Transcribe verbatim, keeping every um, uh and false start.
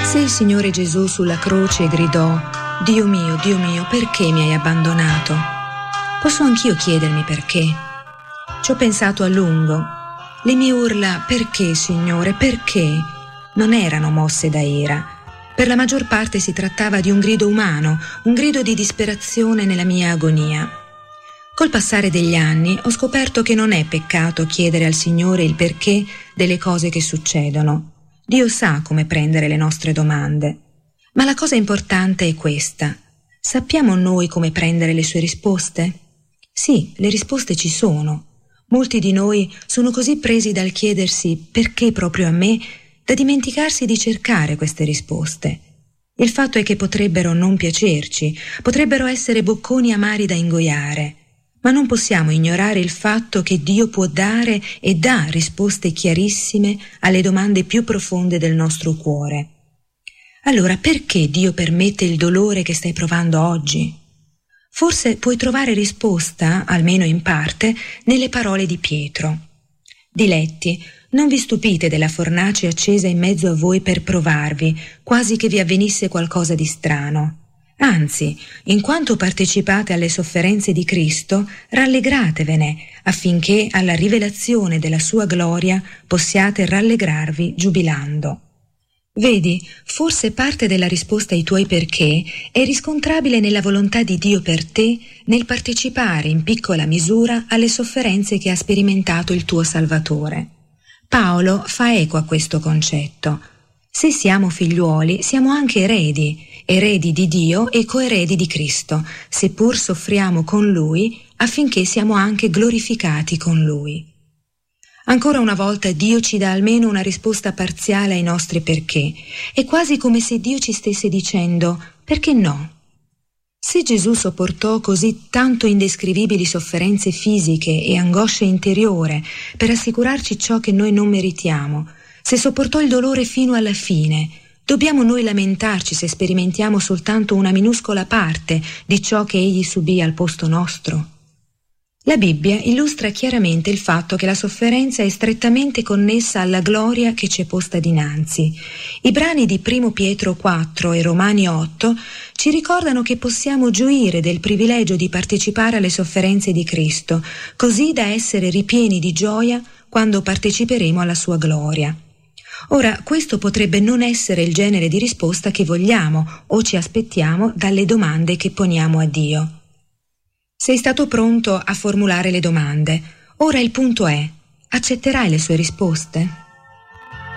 Se il Signore Gesù sulla croce gridò: Dio mio, Dio mio, perché mi hai abbandonato? Posso anch'io chiedermi perché. Ci ho pensato a lungo. Le mie urla "Perché, Signore, perché?" non erano mosse da ira. Per la maggior parte si trattava di un grido umano, un grido di disperazione nella mia agonia. Col passare degli anni ho scoperto che non è peccato chiedere al Signore il perché delle cose che succedono. Dio sa come prendere le nostre domande. Ma la cosa importante è questa: sappiamo noi come prendere le sue risposte? Sì, le risposte ci sono. Molti di noi sono così presi dal chiedersi perché proprio a me, da dimenticarsi di cercare queste risposte. Il fatto è che potrebbero non piacerci, potrebbero essere bocconi amari da ingoiare, ma non possiamo ignorare il fatto che Dio può dare e dà risposte chiarissime alle domande più profonde del nostro cuore. Allora, perché Dio permette il dolore che stai provando oggi? Forse puoi trovare risposta, almeno in parte, nelle parole di Pietro. Diletti, non vi stupite della fornace accesa in mezzo a voi per provarvi, quasi che vi avvenisse qualcosa di strano. Anzi, in quanto partecipate alle sofferenze di Cristo, rallegratevene, affinché alla rivelazione della sua gloria possiate rallegrarvi giubilando. Vedi, forse parte della risposta ai tuoi perché è riscontrabile nella volontà di Dio per te nel partecipare in piccola misura alle sofferenze che ha sperimentato il tuo Salvatore. Paolo fa eco a questo concetto. Se siamo figliuoli, siamo anche eredi, eredi di Dio e coeredi di Cristo, seppur soffriamo con Lui, affinché siamo anche glorificati con Lui. Ancora una volta Dio ci dà almeno una risposta parziale ai nostri perché. È quasi come se Dio ci stesse dicendo: perché no? Se Gesù sopportò così tanto indescrivibili sofferenze fisiche e angoscia interiore per assicurarci ciò che noi non meritiamo, se sopportò il dolore fino alla fine, dobbiamo noi lamentarci se sperimentiamo soltanto una minuscola parte di ciò che egli subì al posto nostro? La Bibbia illustra chiaramente il fatto che la sofferenza è strettamente connessa alla gloria che ci è posta dinanzi. I brani di primo Pietro quattro e Romani otto ci ricordano che possiamo gioire del privilegio di partecipare alle sofferenze di Cristo, così da essere ripieni di gioia quando parteciperemo alla sua gloria. Ora, questo potrebbe non essere il genere di risposta che vogliamo o ci aspettiamo dalle domande che poniamo a Dio. Sei stato pronto a formulare le domande. Ora il punto è: accetterai le sue risposte?